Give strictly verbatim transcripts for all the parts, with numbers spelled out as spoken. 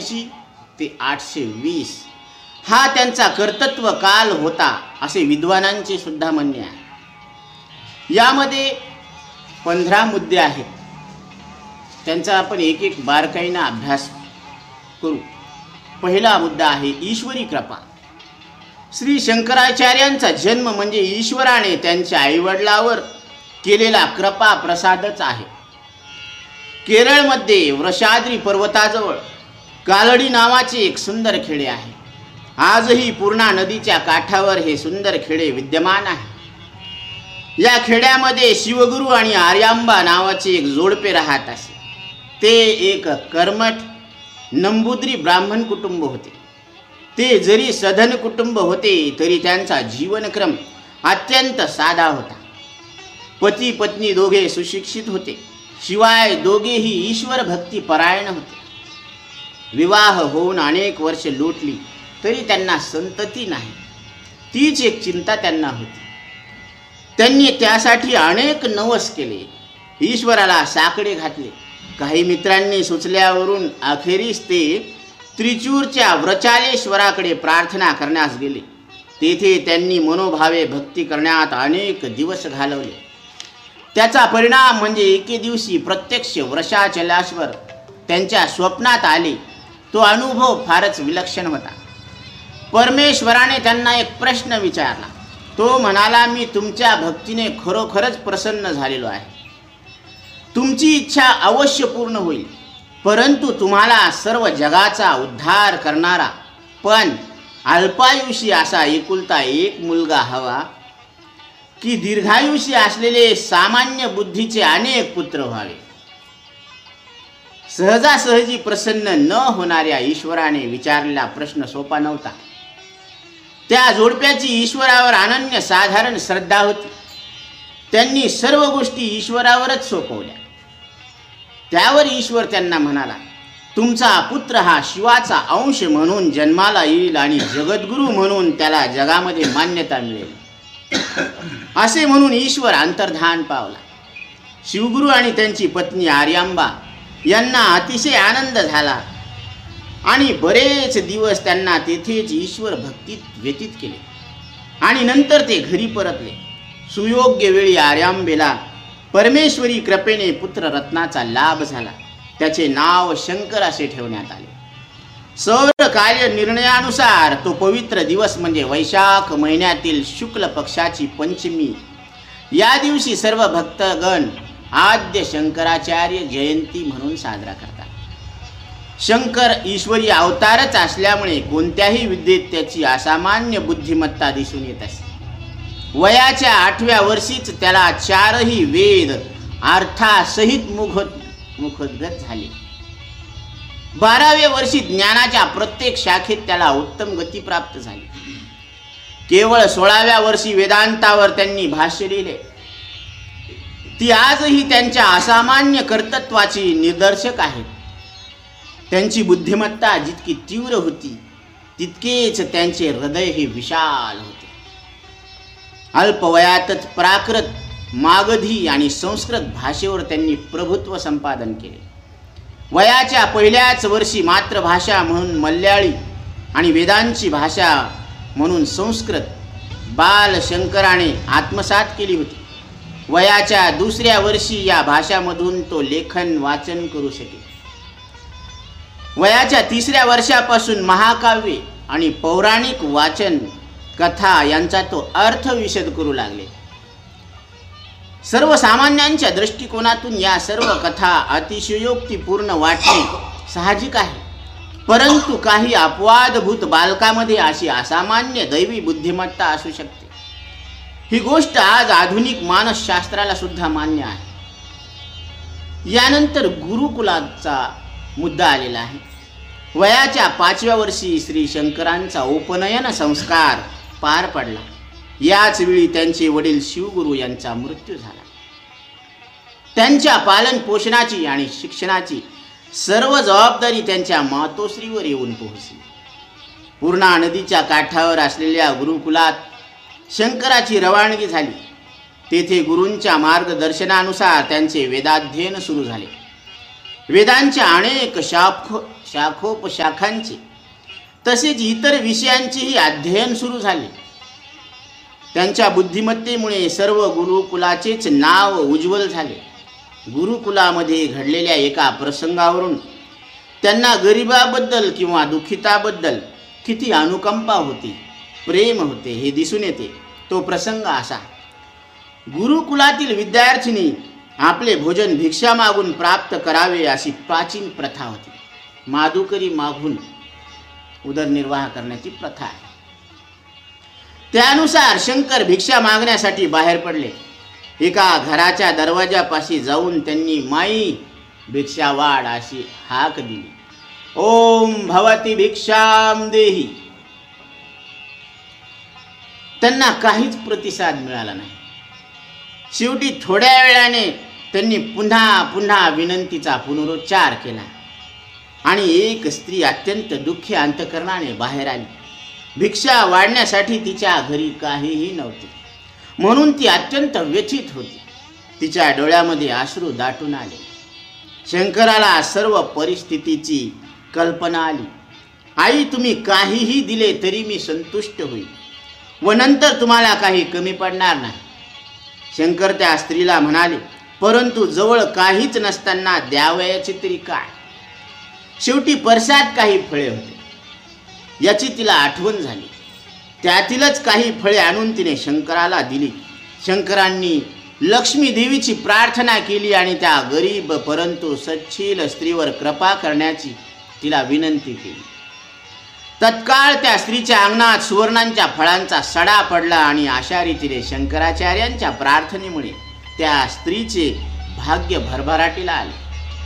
ऐंशी ते आठशे वीस हा त्यांचा कर्तृत्व काल होता असे विद्वानांचे सुद्धा म्हणणे आहे. यामध्ये पंधरा मुद्दे आहेत. त्यांचा आपण एक एक बारकाईने अभ्यास करू. पहिला मुद्दा आहे ईश्वरी कृपा. श्री शंकराचार्यांचा जन्म म्हणजे ईश्वराने त्यांच्या आईवडिलावर केलेला कृपा प्रसादच आहे. केरळमध्ये वृषाद्री पर्वताजवळ कालडी नावाचे एक सुंदर खेडे आहे. आजही पूर्णा नदीच्या काठावर हे सुंदर खेडे विद्यमान आहे. या खेड्यामध्ये शिवगुरू आणि आर्यांबा नावाचे एक जोडपे राहत असे. ते एक कर्मठ नंबूद्री ब्राह्मण कुटुंब होते. ते जरी सधन कुटुंब होते तरी त्यांचा जीवनक्रम अत्यंत साधा होता. पती पत्नी दोघे सुशिक्षित होते. शिवाय दोघेही ईश्वर भक्ती परायण होते. विवाह होऊन अनेक वर्ष लोटली तरी त्यांना संतती नाही. तीच एक चिंता त्यांना होती. त्यांनी त्यासाठी अनेक नवस केले, ईश्वराला साकडे घातले. काही मित्रांनी सुचल्यावरून अखेरीस ते त्रिचूरच्या व्रचालेश्वराकडे प्रार्थना करण्यास गेले. तेथे त्यांनी मनोभावे भक्ती करण्यात अनेक दिवस घालवले. त्याचा परिणाम म्हणजे एके दिवशी प्रत्यक्ष वृषाचलेश्वर त्यांच्या स्वप्नात आले. तो अनुभव फारच विलक्षण होता. परमेश्वराने त्यांना एक प्रश्न विचारला. तो म्हणाला, मी तुमच्या भक्तीने खरोखरच प्रसन्न झालेलो आहे. तुमची इच्छा अवश्य पूर्ण होईल, परंतु तुम्हाला सर्व जगाचा उद्धार करणारा पण अल्पायुषी असा एकुलता एक मुलगा हवा, की दीर्घायुषी असलेले सामान्य बुद्धीचे अनेक पुत्र व्हावे. सहजासहजी प्रसन्न न होणाऱ्या ईश्वराने विचारलेला प्रश्न सोपा नव्हता. त्या जोडप्याची ईश्वरावर अनन्य साधारण श्रद्धा होती. त्यांनी सर्व गोष्टी ईश्वरावरच सोपवल्या. त्यावर ईश्वर त्यांना म्हणाला, तुमचा पुत्र हा शिवाचा अंश म्हणून जन्माला येईल आणि जगद्गुरू म्हणून त्याला जगामध्ये मान्यता मिळेल. असे म्हणून ईश्वर अंतर्धान पावला. शिवगुरू आणि त्यांची पत्नी आर्यांबा यांना अतिशय आनंद झाला आणि बरेच दिवस त्यांना तेथेच ईश्वर भक्तीत व्यतीत केले आणि नंतर ते घरी परतले. सुयोग्य वेळी आर्यांबेला परमेश्वरी कृपेने पुत्र रत्नाचा लाभ झाला. त्याचे नाव शंकर असे ठेवण्यात आले. सौर कार्य निर्णयानुसार तो पवित्र दिवस म्हणजे वैशाख महिन्यातील शुक्ल पक्षाची पंचमी या दिवशी सर्व भक्तगण आद्य शंकराचार्य जयंती म्हणून साजरा करतात. शंकर ईश्वरी अवतारच असल्यामुळे कोणत्याही विद्येत त्याची असामान्य बुद्धिमत्ता दिसून येत असते. वयाच्या आठव्या वर्षीच त्याला चारही वेद अर्थासहित मुखोद मुखोद्गत झाले. बाराव्या वर्षी ज्ञानाच्या प्रत्येक शाखेत त्याला उत्तम गती प्राप्त झाली. केवळ सोळाव्या वर्षी वेदांतावर त्यांनी भाष्य लिहिले. ती आजही त्यांच्या असामान्य कर्तृत्वाची निदर्शक आहेत. त्यांची बुद्धिमत्ता जितकी तीव्र होती तितकेच त्यांचे हृदय हे विशाल होते. अल्पवयातच प्राकृत, मागधी आणि संस्कृत भाषेवर त्यांनी प्रभुत्व संपादन केले. वयाच्या पहिल्याच वर्षी मातृभाषा म्हणून मल्याळी आणि वेदांची भाषा म्हणून संस्कृत बालशंकराने आत्मसात केली होती. वयाच्या दुसऱ्या वर्षी या भाषामधून तो लेखन वाचन करू शके. वयाच्या तिसऱ्या वर्षापासून महाकाव्ये आणि पौराणिक वाचन कथा यांचा तो अर्थ विशद करू लागले. सर्वसामान्यांच्या दृष्टिकोनातून या सर्व कथा अतिशयोक्तीपूर्ण वाटणे साहजिक आहे, परंतु काही अपवादभूत बालकामध्ये अशी असामान्य दैवी बुद्धिमत्ता असू शकते. ही गोष्ट आज आधुनिक मानसशास्त्राला सुद्धा मान्य आहे. यानंतर गुरुकुलाचा मुद्दा आलेला आहे. वयाच्या पाचव्या वर्षी श्री शंकरांचा उपनयन संस्कार पार पडला. याच वेळी त्यांचे वडील शिवगुरू यांचा मृत्यू झाला. त्यांच्या पालन पोषणाची आणि शिक्षणाची सर्व जबाबदारी त्यांच्या मातोश्रीवर येऊन पोहोचली. पूर्णा नदीच्या काठावर असलेल्या गुरुकुलात शंकराची रवानगी झाली. तेथे गुरूंच्या मार्गदर्शनानुसार त्यांचे वेदाध्ययन सुरू झाले. वेदांच्या अनेक शाख शाखोपशाखांचे तसेच इतर विषयांचेही अध्ययन सुरू झाले. त्यांच्या बुद्धिमत्तेमुळे सर्व गुरुकुलाचेच नाव उज्ज्वल झाले. गुरुकुलामध्ये घडलेल्या एका प्रसंगावरून त्यांना गरिबाबद्दल किंवा दुःखिताबद्दल किती अनुकंपा होती, प्रेम होते हे दिसून येते. तो प्रसंग असा: गुरुकुलातील विद्यार्थिनी आपले भोजन भिक्षा मागून प्राप्त करावे अशी प्राचीन प्रथा होती. माधुकरी मागून उदरनिर्वाह करण्याची प्रथा आहे. त्यानुसार शंकर भिक्षा मागण्यासाठी बाहेर पडले. एका घराच्या दरवाजापाशी जाऊन त्यांनी माई भिक्षा वाढ अशी हाक दिली. ओम भवती भिक्षाम देही. त्यांना काहीच प्रतिसाद मिळाला नाही. शेवटी थोड्या वेळाने त्यांनी पुन्हा पुन्हा विनंतीचा पुनरुच्चार केला आणि एक स्त्री अत्यंत दुःखी अंतकरणाने बाहेर आली. भिक्षा वाढण्यासाठी तिच्या घरी काहीही नव्हते, म्हणून ती अत्यंत व्यथित होती. तिच्या डोळ्यामध्ये अश्रू दाटून आले. शंकराला सर्व परिस्थितीची कल्पना आली. आई, तुम्ही काहीही दिले तरी मी संतुष्ट होईल व नंतर तुम्हाला काही कमी पडणार नाही. शंकर त्या स्त्रीला म्हणाले, परंतु जवळ काहीच नसताना द्यावयाचे तरी काय? शेवटी परसात काही फळे होते याची तिला आठवण झाली. त्यातीलच काही फळे आणून तिने शंकराला दिली. शंकरांनी लक्ष्मी देवीची प्रार्थना केली आणि त्या गरीब परंतु सच्छील स्त्रीवर कृपा करण्याची तिला विनंती केली. तत्काळ त्या स्त्रीच्या अंगणात सुवर्णांच्या फळांचा सडा पडला आणि अशा रीतीने शंकराचार्यांच्या प्रार्थनेमुळे त्या स्त्रीचे भाग्य भरभराटीला आले.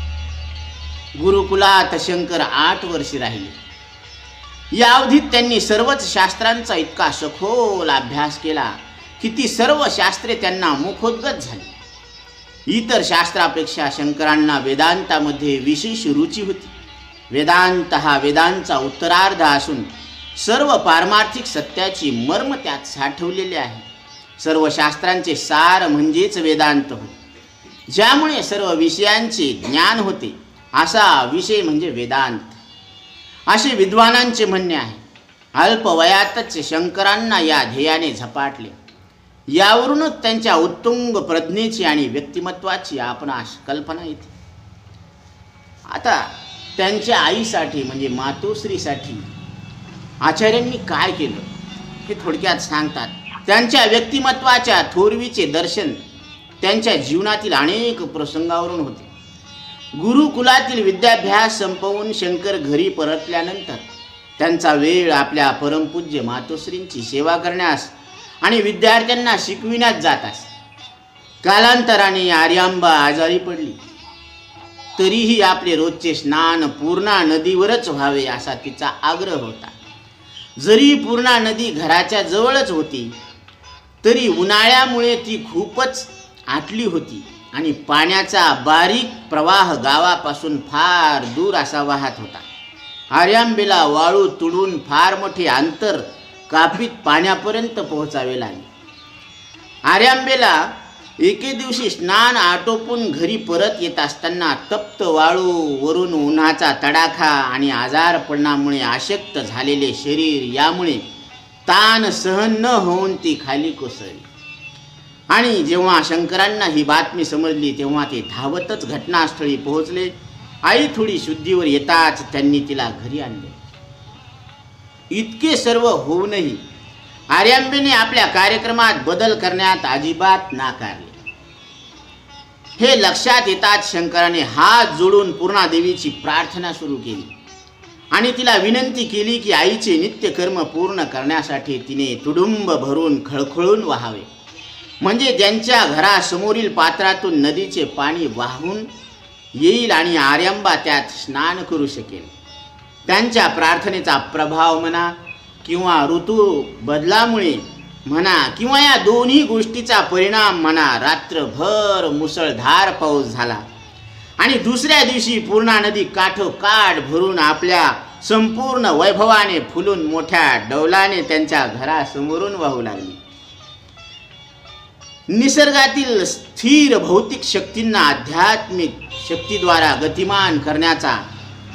गुरुकुलात शंकर आठ वर्षे राहिले. या अवधीत त्यांनी सर्वच शास्त्रांचा इतका सखोल अभ्यास केला की ती सर्व शास्त्रे त्यांना मुखोद्गत झाली. इतर शास्त्रापेक्षा शंकरांना वेदांतामध्ये विशेष रुची होती. वेदांत हा वेदांचा उत्तरार्ध असून सर्व पारमार्थिक सत्याची मर्म त्यात साठवलेले आहे. सर्व शास्त्रांचे सार म्हणजेच वेदांत होय. ज्यामुळे सर्व विषयांचे ज्ञान होते असा विषय म्हणजे वेदांत असे विद्वानांचे म्हणणे आहे. अल्पवयातच शंकरांना या ध्येयाने झपाटले. यावरूनच त्यांच्या उत्तुंग प्रज्ञेची आणि व्यक्तिमत्वाची आपणास कल्पना येते. आता त्यांच्या आईसाठी म्हणजे मातोश्रीसाठी आचार्यांनी काय केलं हे थोडक्यात सांगतात. त्यांच्या व्यक्तिमत्वाच्या थोरवीचे दर्शन त्यांच्या जीवनातील अनेक प्रसंगावरून होते. गुरुकुलातील विद्याभ्यास संपवून शंकर घरी परतल्यानंतर त्यांचा वेळ आपल्या परमपूज्य मातोश्रींची सेवा करण्यास आणि विद्यार्थ्यांना शिकविण्यात जात असे. कालांतराने आर्यांबा आजारी पडली. तरीही आपले रोजचे स्नान पूर्णा नदीवरच व्हावे असा तिचा आग्रह होता. जरी पूर्णा नदी घराच्या जवळच होती तरी उन्हाळ्यामुळे ती खूपच आटली होती आणि पाण्याचा बारीक प्रवाह गावापासून फार दूर असा वाहत होता. आर्यांबेला वाळू तुडून फार मोठे अंतर कापीत पाण्यापर्यंत पोहोचावे लागले. आर्यांबेला एके दिवशी स्नान आटोपून घरी परत येत असताना तप्त वाळू, वरून उन्हाचा तडाखा आणि आजारपणामुळे अशक्त झालेले शरीर यामुळे ताण सहन न होऊन ती खाली कोसळली. आणि जेव्हा शंकरांना ही बातमी समजली तेव्हा ते धावतच घटनास्थळी पोहोचले. आई थोडी शुद्धीवर येताच त्यांनी तिला घरी आणले. इतके सर्व होऊनही आर्यांबेने आपल्या कार्यक्रमात बदल करण्यात अजिबात नाकारले. हे लक्षात येताच शंकराने हात जोडून पूर्णादेवीची प्रार्थना सुरू केली आणि तिला विनंती केली की आईचे नित्यकर्म पूर्ण करण्यासाठी तिने तुडुंब भरून खळखळून वाहावे, म्हणजे ज्यांच्या घरासमोरील पात्रातून नदीचे पाणी वाहून येईल आणि आर्यांबा त्यात स्नान करू शकेल. त्यांच्या प्रार्थनेचा प्रभाव म्हणा किंवा ऋतू बदलामुळे म्हणा किंवा या दोन्ही गोष्टीचा परिणाम म्हणा, रात्रभर मुसळधार पाऊस झाला आणि दुसऱ्या दिवशी पूर्णा नदी काठोकाठ भरून आपल्या संपूर्ण वैभवाने फुलून मोठ्या डौलाने त्यांच्या घरासमोरून वाहू लागली. निसर्गातील स्थिर भौतिक शक्तींना आध्यात्मिक शक्तीद्वारा गतिमान करण्याचा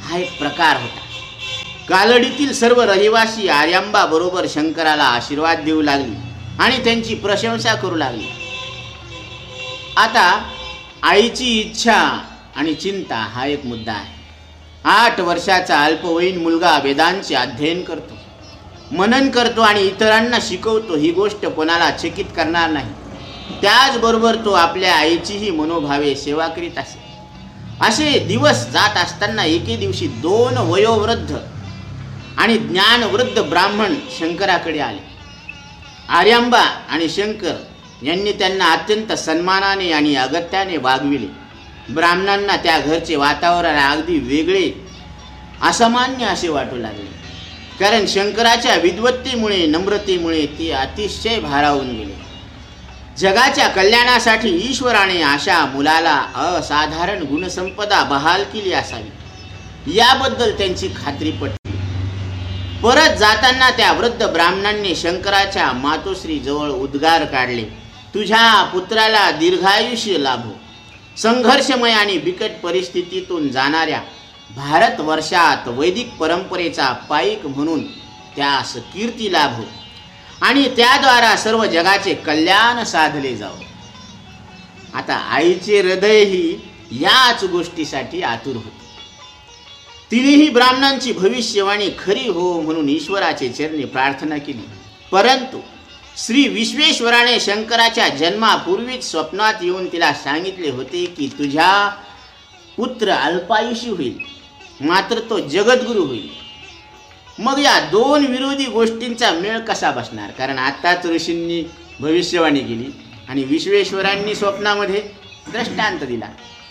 हा एक प्रकार होता. कालडीतील सर्व रहिवासी आर्यांबा बरोबर शंकराला आशीर्वाद देऊ लागली आणि त्यांची प्रशंसा करू लागली. आता आईची इच्छा आणि चिंता हा एक मुद्दा आहे. आठ वर्षाचा अल्पवयीन मुलगा वेदांचे अध्ययन करतो, मनन करतो आणि इतरांना शिकवतो. ही गोष्ट कोणाला चकित करणार नाही. त्याचबरोबर तो आपल्या आईचीही मनोभावे सेवा करीत असे. असे दिवस जात असताना एके दिवशी दोन वयोवृद्ध आणि ज्ञानवृद्ध ब्राह्मण शंकराकडे आले. आर्यांबा आणि शंकर यांनी त्यांना अत्यंत सन्मानाने आणि अगत्याने वागविले. ब्राह्मणांना त्या घरचे वातावरण अगदी वेगळे, असामान्य असे वाटू लागले, कारण शंकराच्या विद्वत्तेमुळे, नम्रतेमुळे ते अतिशय भारावून गेले. जगाच्या कल्याणासाठी ईश्वराने अशा मुलाला असाधारण गुणसंपदा बहाल केली असावी याबद्दल त्यांची खात्री पटली. परत जाताना त्या वृद्ध ब्राह्मणांनी शंकराच्या मातोश्री जवळ उद्गार काढले, तुझ्या पुत्राला दीर्घायुष्य लाभो. संघर्षमय आणि बिकट परिस्थितीतून जाणाऱ्या भारतवर्षात वैदिक परंपरेचा पाईक म्हणून त्यास कीर्ती लाभो आणि त्याद्वारा सर्व जगाचे कल्याण साधले जाओ. आता आईचे हृदयही याच गोष्टीसाठी आतुर होते. तिनेही ब्राह्मणांची भविष्यवाणी खरी हो म्हणून ईश्वराचे चरणी प्रार्थना केली. परंतु श्री विश्वेश्वराने शंकराच्या जन्मापूर्वीच स्वप्नात येऊन तिला सांगितले होते की तुझ्या पुत्र अल्पायुषी होईल, मात्र तो जगद्गुरु होईल. मग या दोन विरोधी गोष्टींचा मेळ कसा बसणार? कारण आत्ताच ऋषींनी भविष्यवाणी केली आणि विश्वेश्वरांनी स्वप्नामध्ये दृष्टांत दिला.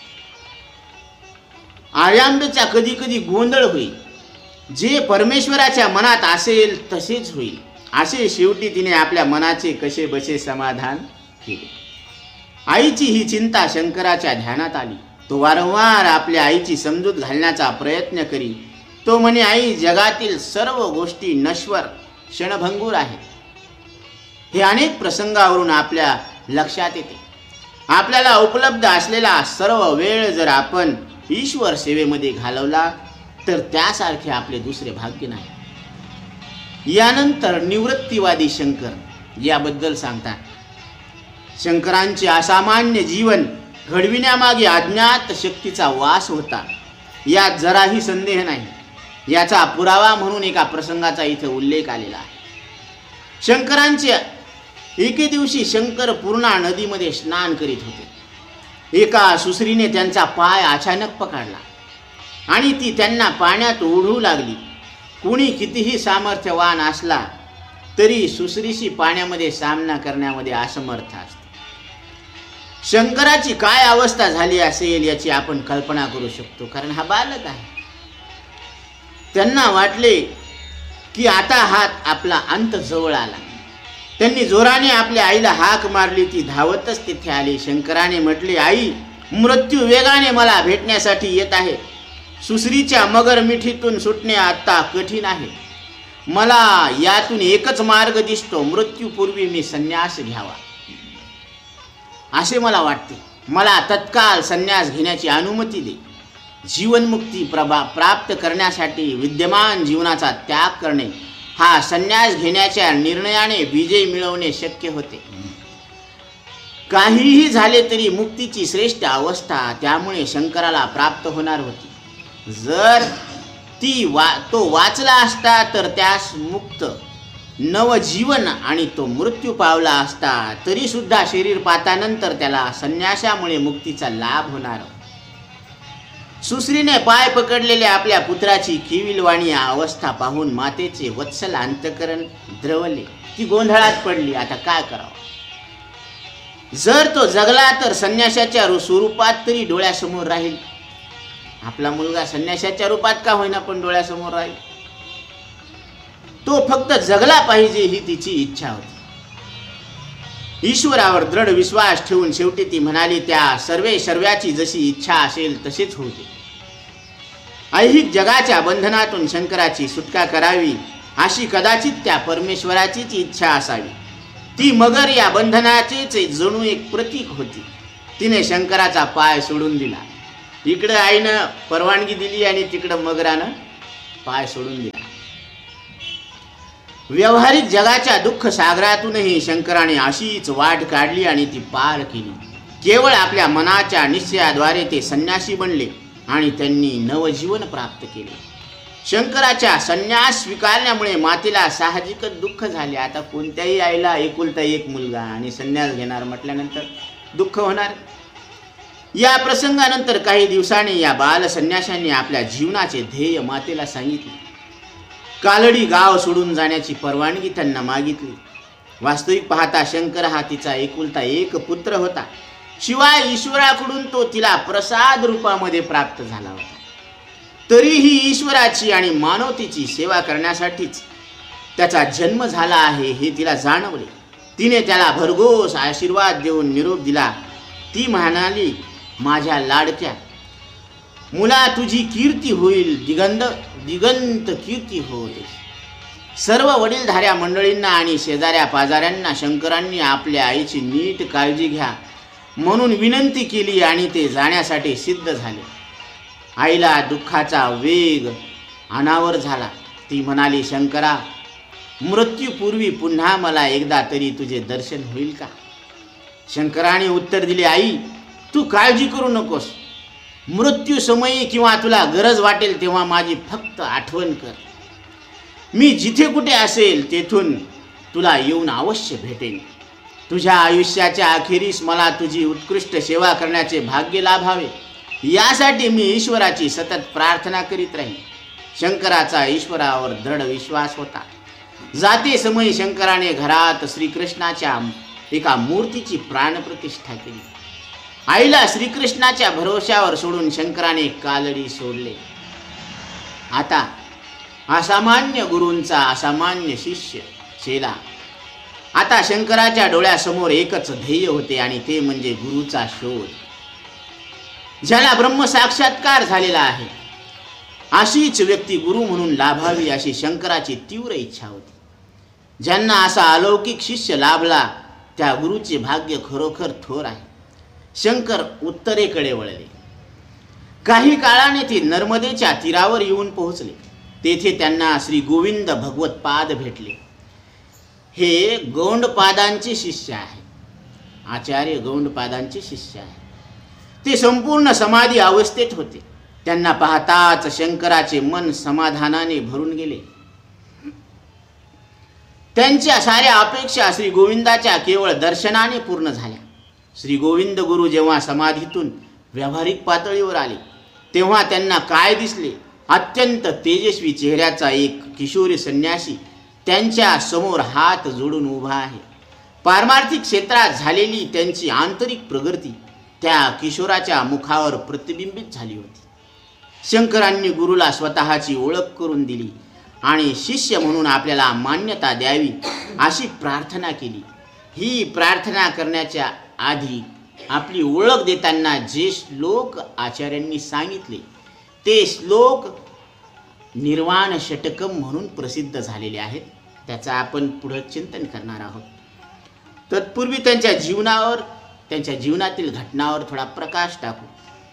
आर्यांबेचा कधी कधी गोंधळ होईल. जे परमेश्वराच्या मनात असेल तसेच होईल, असे शेवटी तिने आपल्या मनाचे कसे बसे समाधान केले. आईची ही चिंता शंकराच्या ध्यानात आली. तो वारंवार आपल्या आईची समजूत घालण्याचा प्रयत्न करी. तो म्हणे, आई, जगातील सर्व गोष्टी नश्वर, क्षणभंगूर आहेत. हे अनेक प्रसंगावरून आपल्या लक्षात येते. आपल्याला उपलब्ध असलेला सर्व वेळ जर आपण ईश्वर सेवेमध्ये घालवला तर त्यासारखे आपले दुसरे भाग्य नाही. यानंतर निवृत्तीवादी शंकर याबद्दल सांगतात. शंकरांचे असामान्य जीवन घडविण्यामागे अज्ञात शक्तीचा वास होता, यात जराही संदेह नाही. याचा पुरावा म्हणून एका प्रसंगाचा इथे उल्लेख आलेला आहे. शंकरांचे एके दिवशी शंकर पूर्णा नदीमध्ये स्नान करीत होते. एका सुसरीने त्यांचा पाय अचानक पकडला आणि ती त्यांना पाण्यात ओढू लागली. कुणी कितीही सामर्थ्यवान असला तरी सुसरीशी पाण्यामध्ये सामना करण्यामध्ये असमर्थ असते. शंकराची काय अवस्था झाली असेल याची आपण कल्पना करू शकतो, कारण हा बालक आहे. त्यांना वाटले की आता हात आपला अंत जवळ आला. त्यांनी जोराने आपल्या आईला हाक मारली. ती धावतच तिथे आली. शंकराने म्हटले, आई, मृत्यू वेगाने मला भेटण्यासाठी येत आहे. सुसरीच्या मगर मिठीतून सुटणे आता कठीण आहे. मला यातून एकच मार्ग दिसतो, मृत्यूपूर्वी मी संन्यास घ्यावा असे मला वाटते. मला तत्काळ संन्यास घेण्याची अनुमती दे. जीवनमुक्ती प्रभा प्राप्त करण्यासाठी विद्यमान जीवनाचा त्याग करणे, हा संन्यास घेण्याच्या निर्णयाने विजय मिळवणे शक्य होते. काहीही झाले तरी मुक्तीची श्रेष्ठ अवस्था त्यामुळे शंकराला प्राप्त होणार होती. जर ती वा तो वाचला असता तर त्यास मुक्त नवजीवन आणि तो मृत्यू पावला असता तरी सुद्धा शरीर पातानंतर त्याला संन्यासामुळे मुक्तीचा लाभ होणार. सुश्रीने पाय पकडलेल्या आपल्या पुत्राची किविलवाणी अवस्था पाहून मातेचे वत्सल अंतकरण द्रवले. ती गोंधळात पडली. आता काय करावं? जर तो जगला तर संन्यासाच्या स्वरूपात तरी डोळ्यासमोर राहील. आपला मुलगा संन्यासाच्या रूपात का होईना पण डोळ्यासमोर राहील. तो फक्त जगला पाहिजे ही तिची इच्छा होती. ईश्वरावर दृढ विश्वास ठेवून शेवटी ती म्हणाली, त्या सर्वे सर्व्याची जशी इच्छा असेल तसेच होते. ऐहिक जगाच्या बंधनातून शंकराची सुटका करावी अशी कदाचित त्या परमेश्वराचीच इच्छा असावी. ती मगर या बंधनाचेच जणू एक प्रतीक होती. तिने शंकराचा पाय सोडून दिला इकडं आईनं परवानगी दिली आणि तिकडं मगरानं पाय सोडून दिला. व्यवहारिक जगाच्या दुःख सागरातूनही शंकराने अशीच वाट काढली आणि ती पार केली. केवळ आपल्या मनाच्या निश्चयाद्वारे ते संन्यासी बनले आणि त्यांनी नवजीवन प्राप्त केले. शंकराच्या संन्यास स्वीकारण्यामुळे मातेला साहजिकच दुःख झाले. आता कोणत्याही आईला एकुलता एक मुलगा आणि संन्यास घेणार म्हटल्यानंतर दुःख होणार. या प्रसंगानंतर काही दिवसांनी या बाल संन्याशांनी आपल्या जीवनाचे ध्येय मातेला सांगितले. कालडी गाव सोडून जाण्याची परवानगी त्यांना मागितली. वास्तविक पाहता शंकर हा तिचा एकुलता एक पुत्र होता. शिवाय ईश्वराकडून तो तिला प्रसाद रूपामध्ये प्राप्त झाला होता. तरीही ईश्वराची आणि मानवतेची सेवा करण्यासाठीच त्याचा जन्म झाला आहे हे तिला जाणवले. तिने त्याला भरघोस आशीर्वाद देऊन निरोप दिला. ती म्हणाली, माझ्या लाडक्या मुला, तुझी कीर्ती होईल, दिगंत दिगंत कीर्ती होईल. सर्व वडीलधाऱ्या मंडळींना आणि शेजाऱ्या पाजाऱ्यांना शंकरांनी आपल्या आईची नीट काळजी घ्या म्हणून विनंती केली आणि ते जाण्यासाठी सिद्ध झाले. आईला दुःखाचा वेग अनावर झाला. ती म्हणाली, शंकरा, मृत्यूपूर्वी पुन्हा मला एकदा तरी तुझे दर्शन होईल का? शंकराने उत्तर दिले, आई, तू काळजी करू नकोस. मृत्यू समयी किंवा तुला गरज वाटेल तेव्हा माझी फक्त आठवण कर. मी जिथे कुठे असेल तेथून तुला येऊन अवश्य भेटेन. तुझ्या आयुष्याच्या अखेरीस मला तुझी उत्कृष्ट सेवा करण्याचे भाग्य लाभावे यासाठी मी ईश्वराची सतत प्रार्थना करीत राहीन. शंकराचा ईश्वरावर दृढ विश्वास होता. जाते समयी शंकराने घरात श्रीकृष्णाच्या एका मूर्तीची प्राणप्रतिष्ठा केली. आईला श्रीकृष्णाच्या भरोश्यावर सोडून शंकराने कालडी सोडले. आता असामान्य गुरूंचा असामान्य शिष्य चेला. आता शंकराच्या डोळ्यासमोर एकच ध्येय होते आणि ते म्हणजे गुरुचा शोध. ज्याला ब्रह्मसाक्षात्कार झालेला आहे अशीच व्यक्ती गुरु म्हणून लाभावी अशी शंकराची तीव्र इच्छा होती. ज्यांना असा अलौकिक शिष्य लाभला त्या गुरुचे भाग्य खरोखर थोर आहे. शंकर उत्तरेकडे वळले. काही काळाने ते नर्मदेच्या तीरावर येऊन पोहोचले. तेथे त्यांना श्री गोविंद भगवतपाद भेटले. हे गौंडपादांचे शिष्य आहे. आचार्य गौंडपादांचे शिष्य आहे. ते संपूर्ण समाधी अवस्थेत होते. त्यांना पाहताच शंकराचे मन समाधानाने भरून गेले. त्यांच्या साऱ्या अपेक्षा श्री गोविंदाच्या केवळ दर्शनाने पूर्ण झाल्या. श्री गोविंद गुरु जेव्हा समाधीतून व्यावहारिक पातळीवर आले तेव्हा त्यांना काय दिसले? अत्यंत तेजस्वी चेहऱ्याचा एक किशोरी संन्यासी त्यांच्या समोर हात जोडून उभा आहे. पारमार्थिक क्षेत्रात झालेली त्यांची आंतरिक प्रगती त्या किशोराच्या मुखावर प्रतिबिंबित झाली होती. शंकरांनी गुरुला स्वतःची ओळख करून दिली आणि शिष्य म्हणून आपल्याला मान्यता द्यावी अशी प्रार्थना केली. ही प्रार्थना करण्याच्या आधी आपली ओळख देताना जे श्लोक आचार्यांनी सांगितले ते श्लोक निर्वाण षटकम म्हणून प्रसिद्ध झालेले आहेत. त्याचा आपण पुढे चिंतन करणार आहोत. तत्पूर्वी त्यांच्या जीवनावर त्यांच्या जीवनातील घटनावर थोडा प्रकाश टाकू.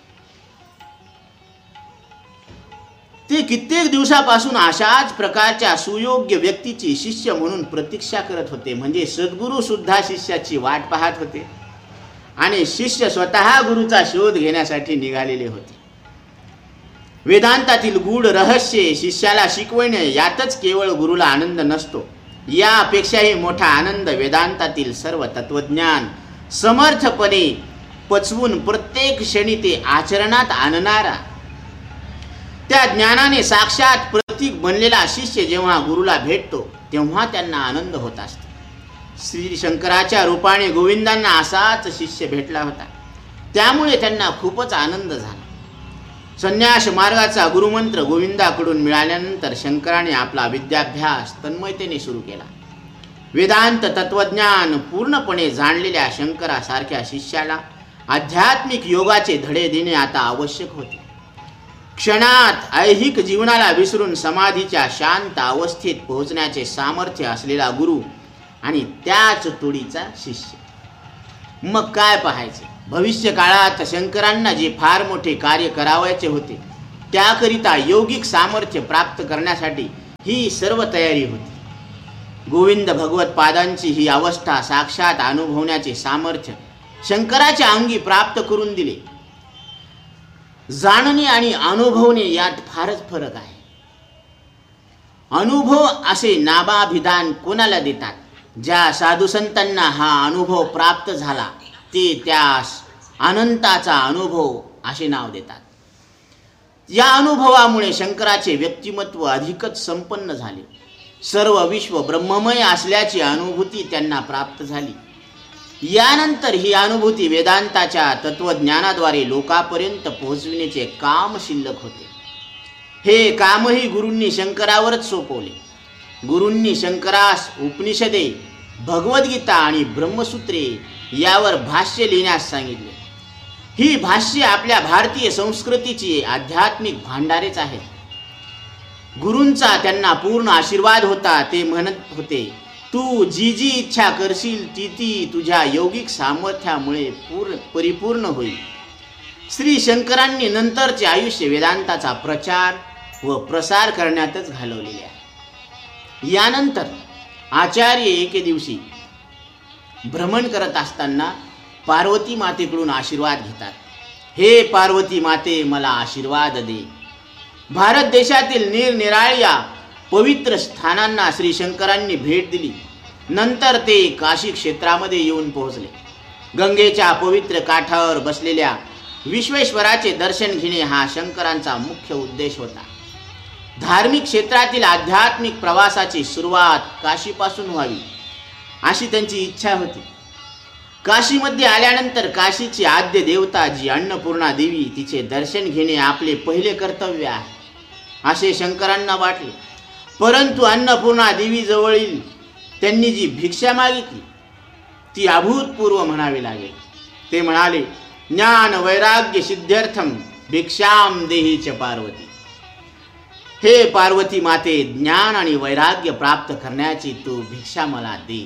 ते कित्येक दिवसापासून अशाच प्रकारच्या सुयोग्य व्यक्तीची शिष्य म्हणून प्रतीक्षा करत होते. म्हणजे सद्गुरू सुद्धा शिष्याची वाट पाहत होते आणि शिष्य स्वतः गुरुचा शोध घेण्यासाठी निघालेले होते. वेदांतातील गूढ रहस्य शिष्याला शिकवणे यातच केवळ गुरुला आनंद नसतो. यापेक्षाही मोठा आनंद वेदांतातील सर्व तत्वज्ञान समर्थपणे पचवून प्रत्येक क्षणी ते आचरणात आणणारा त्या ज्ञानाने साक्षात प्रतीक बनलेला शिष्य जेव्हा गुरुला भेटतो तेव्हा त्यांना आनंद होत असतो. श्री शंकराच्या रूपाने गोविंदांना असाच शिष्य भेटला होता. त्यामुळे त्यांना खूपच आनंद झाला. संन्यास मार्गाचा गुरुमंत्र गोविंदाकडून मिळाल्यानंतर शंकराने आपला विद्याभ्यास तन्मयतेने सुरू केला. वेदांत तत्वज्ञान पूर्णपणे जाणलेल्या शंकरासारख्या शिष्याला आध्यात्मिक योगाचे धडे देणे आता आवश्यक होते. क्षणात ऐहिक जीवनाला विसरून समाधीच्या शांत अवस्थेत पोहोचण्याचे सामर्थ्य असलेला गुरु आणि त्याच तोडीचा शिष्य. मग काय पाहायचे? भविष्य काळात शंकरांना जे फार मोठे कार्य करावयाचे होते त्याकरिता यौगिक सामर्थ्य प्राप्त करण्यासाठी ही सर्व तयारी होती. गोविंद भगवत पादांची ही अवस्था साक्षात अनुभवण्याचे सामर्थ्य शंकराच्या अंगी प्राप्त करून दिले. जाणणे आणि अनुभवणे यात फारच फरक आहे. अनुभव असे नामाभिधान कोणाला देतात? ज्या साधुसंतांना हा अनुभव प्राप्त झाला ते त्यास अनंताचा अनुभव असे नाव देतात. या अनुभवामुळे शंकराचे व्यक्तिमत्व अधिकच संपन्न झाले. सर्व विश्व ब्रह्ममय असल्याची अनुभूती त्यांना प्राप्त झाली. यानंतर ही अनुभूती वेदांताच्या तत्वज्ञानाद्वारे लोकांपर्यंत पोहोचविण्याचे काम शिल्लक होते. हे कामही गुरूंनी शंकरावरच सोपवले. गुरूंनी शंकरास उपनिषदे, भगवद्गीता आणि ब्रह्मसूत्रे यावर भाष्य लिहिण्यास सांगितले. ही भाष्ये आपल्या भारतीय संस्कृतीची आध्यात्मिक भांडारेच आहेत. गुरूंचा त्यांना पूर्ण आशीर्वाद होता. ते म्हणत होते, तू जी जी इच्छा करशील ती ती तुझ्या यौगिक सामर्थ्यामुळे पूर्ण परिपूर्ण होईल. श्री शंकरांनी नंतरचे आयुष्य वेदांताचा प्रचार व प्रसार करण्यातच घालवलेले आहे. यानंतर आचार्य एके दिवशी भ्रमण करत असताना पार्वती मातेकडून आशीर्वाद घेतात. हे पार्वती माते, मला आशीर्वाद दे. भारत देशातील निरनिराळ्या पवित्र स्थानांना श्री शंकरांनी भेट दिली. नंतर ते काशी क्षेत्रामध्ये येऊन पोहोचले. गंगेच्या पवित्र काठावर बसलेल्या विश्वेश्वराचे दर्शन घेणे हा शंकरांचा मुख्य उद्देश होता. धार्मिक क्षेत्रातील आध्यात्मिक प्रवासाची सुरुवात काशीपासून व्हावी अशी त्यांची इच्छा होती. काशीमध्ये आल्यानंतर काशीची आद्य देवता जी अन्नपूर्णा देवी तिचे दर्शन घेणे आपले पहिले कर्तव्य आहे असे शंकरांना वाटले. परंतु अन्नपूर्णा देवी जवळील त्यांनी जी भिक्षा मागितली ती अभूतपूर्व म्हणावी लागेल. ते म्हणाले, ज्ञान वैराग्य सिद्ध्यर्थम भिक्षाम देही च पार्वती. हे पार्वती माते, ज्ञान आणि वैराग्य प्राप्त करण्याची तू भिक्षा मला दे.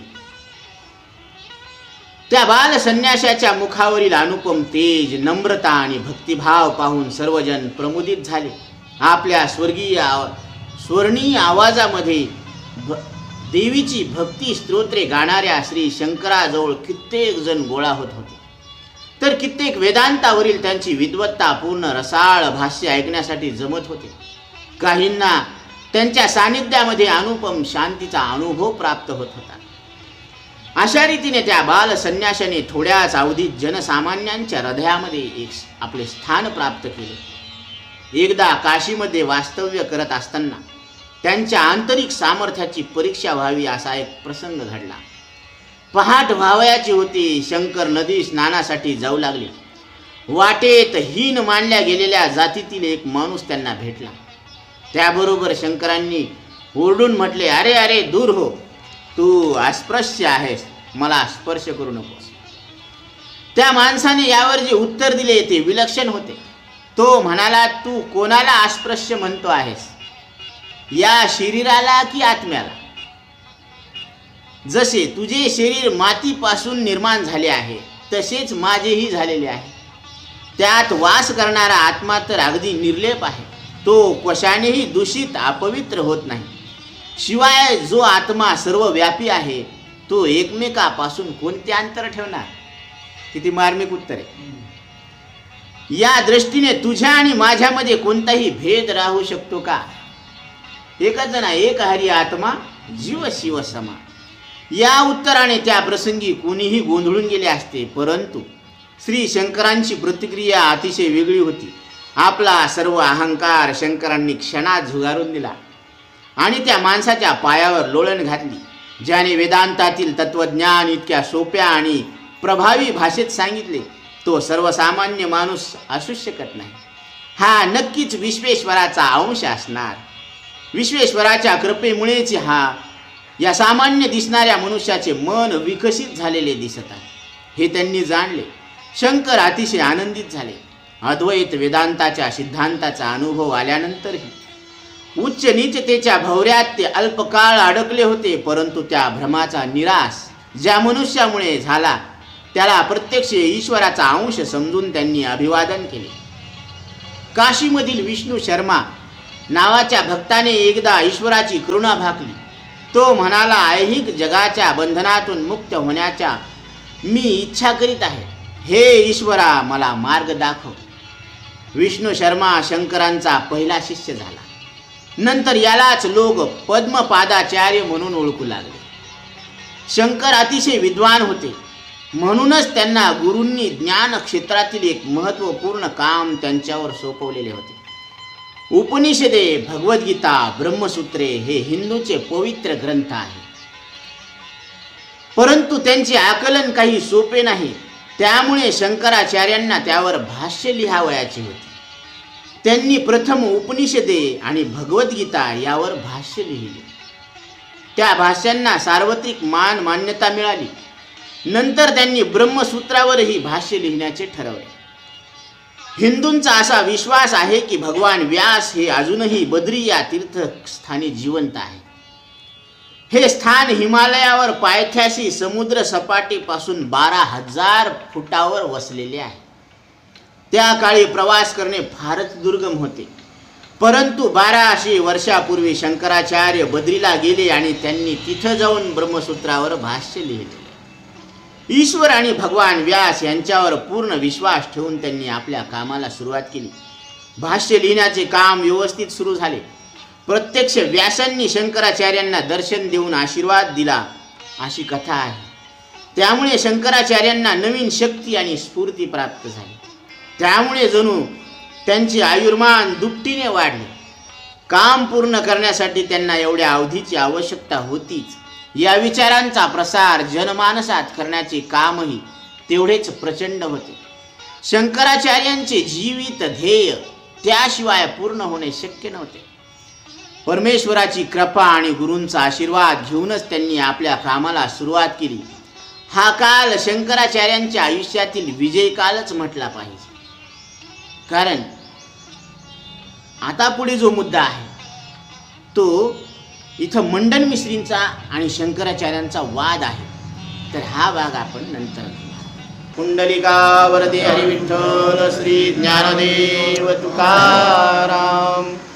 त्या बाल संन्याशाच्या मुखावरील अनुपम तेज, नम्रता आणि भक्तिभाव पाहून सर्वजण प्रमुदित झाले. आपल्या स्वर्गीय स्वर्णीय आवाजामध्ये देवीची भक्ती स्तोत्रे गाणाऱ्या श्री शंकराजवळ कित्येक जण गोळा होत होते. तर कित्येक वेदांतावरील त्यांची विद्वत्ता पूर्ण रसाळ भाष्य ऐकण्यासाठी जमत होते. काहींना त्यांच्या सानिध्यामध्ये अनुपम शांतीचा अनुभव प्राप्त होत होता. अशा रीतीने त्या बाल संन्याशाने थोड्याच अवधीत जनसामान्यांच्या हृदयामध्ये एक आपले स्थान प्राप्त केले. एकदा काशीमध्ये वास्तव्य करत असताना त्यांच्या आंतरिक सामर्थ्याची परीक्षा व्हावी असा एक प्रसंग घडला. पहाट व्हावयाची होती. शंकर नदी स्नानासाठी जाऊ लागले. वाटेत हीन मानल्या गेलेल्या जातीतील एक माणूस त्यांना भेटला. त्याबरोबर शंकरांनी ओरडून म्हटले, अरे अरे दूर हो, तू अस्पृश्य आहेस, मला स्पर्श करू नकोस. त्या माणसाने यावर जे उत्तर दिले ते विलक्षण होते. तो म्हणाला, तू कोणाला अस्पृश्य म्हणतो आहेस? या शरीराला की आत्म्याला? जसे तुझे शरीर मातीपासून निर्माण झाले आहे तसेच माझेही झालेले आहे. त्यात वास करणारा आत्मा तर अगदी निर्लेप आहे. तो कशानेही दूषित अपवित्र होत नाही. शिवाय जो आत्मा सर्वव्यापी आहे तो एकमेकापासून कोणते अंतर ठेवणार? किती मार्मिक उत्तर आहे. या दृष्टीने तुझ्या आणि माझ्यामध्ये कोणताही भेद राहू शकतो का? एकच जण, एक हरी आत्मा, जीव शिव समा. या उत्तराने त्या प्रसंगी कोणीही गोंधळून गेले असते. परंतु श्री शंकरांची प्रतिक्रिया अतिशय वेगळी होती. आपला सर्व अहंकार शंकरांनी क्षणात झुगारून दिला आणि त्या माणसाच्या पायावर लोळण घातली. ज्याने वेदांतातील तत्वज्ञान इतक्या सोप्या आणि प्रभावी भाषेत सांगितले तो सर्वसामान्य माणूस असू शकत नाही. हा नक्कीच विश्वेश्वराचा अंश असणार. विश्वेश्वराच्या कृपेमुळेच हा या सामान्य दिसणाऱ्या मनुष्याचे मन विकसित झालेले दिसत आहे हे त्यांनी जाणले. शंकर अतिशय आनंदित झाले. अद्वैत वेदांताच्या सिद्धांताचा अनुभव आल्यानंतरही उच्च नीचतेच्या भवऱ्यात ते अल्पकाळ अडकले होते. परंतु त्या भ्रमाचा निराश ज्या मनुष्यामुळे झाला त्याला प्रत्यक्ष ईश्वराचा अंश समजून त्यांनी अभिवादन केले. काशीमधील विष्णू शर्मा नावाच्या भक्ताने एकदा ईश्वराची करुणा भाकली. तो म्हणाला, ऐहिक जगाच्या बंधनातून मुक्त होण्याच्या मी इच्छा करीत आहे. हे ईश्वरा, मला मार्ग दाखव. विष्णू शर्मा शंकरांचा पहिला शिष्य झाला. नंतर यालाच लोक पद्मपादाचार्य म्हणून ओळखू लागले. शंकर अतिशय विद्वान होते, म्हणूनच त्यांना गुरूंनी ज्ञान क्षेत्रातील एक महत्त्वपूर्ण काम त्यांच्यावर सोपवलेले होते. उपनिषदे, भगवद्गीता, ब्रह्मसूत्रे हे हिंदूचे पवित्र ग्रंथ आहे, परंतु त्यांचे आकलन काही सोपे नाही. त्यामुळे शंकराचार्यांना त्यावर भाष्य लिहावयाचे होते. त्यांनी प्रथम उपनिषदे आणि भगवद्गीता यावर भाष्य लिहिले. त्या भाष्यांना सार्वत्रिक मान मान्यता मिळाली. नंतर त्यांनी ब्रह्मसूत्रावरही भाष्य लिहिण्याचे ठरवले. हिंदूंचा असा विश्वास आहे की भगवान व्यास हे अजूनही बद्री या तीर्थस्थानी जिवंत आहे. हे स्थान हिमालयावर पायथ्याशी समुद्र सपाटीपासून बारा हजार फुटावर वसलेले आहे. त्या काळी प्रवास करणे फारच दुर्गम होते, परंतु बाराशे वर्षापूर्वी शंकराचार्य बद्रीला गेले आणि त्यांनी तिथं जाऊन ब्रह्मसूत्रावर भाष्य लिहिले. ईश्वर आणि भगवान व्यास यांच्यावर पूर्ण विश्वास ठेवून त्यांनी आपल्या कामाला सुरुवात केली. भाष्य लिहिण्याचे काम व्यवस्थित सुरू झाले. प्रत्यक्ष व्यासांनी शंकराचार्यांना दर्शन देऊन आशीर्वाद दिला अशी कथा आहे. त्यामुळे शंकराचार्यांना नवीन शक्ती आणि स्फूर्ती प्राप्त झाली. त्यामुळे जणू त्यांचे आयुर्मान दुपटीने वाढले. काम पूर्ण करण्यासाठी त्यांना एवढ्या अवधीची आवश्यकता होतीच. या विचारांचा प्रसार जनमानसात करण्याचे कामही तेवढेच प्रचंड होते. शंकराचार्यांचे जीवित ध्येय त्याशिवाय पूर्ण होणे शक्य नव्हते. परमेश्वराची कृपा आणि गुरूंचा आशीर्वाद घेऊनच त्यांनी आपल्या कामाला सुरुवात केली. हा काल शंकराचार्यांच्या आयुष्यातील विजय कालच म्हटला पाहिजे. कारण आता पुढे जो मुद्दा आहे तो इथं मंडन मिश्रींचा आणि शंकराचार्यांचा वाद आहे. तर हा भाग आपण नंतर घेऊ. कुंडलिका वरदे हरी विठ्ठल श्री ज्ञानदेव तुकाराम.